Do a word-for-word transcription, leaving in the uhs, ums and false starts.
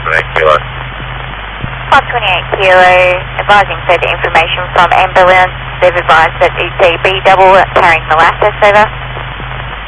twenty-eight kilo. five twenty-eight kilo, advising further information from ambulance. They've advised that it's a B double carrying molasses, over.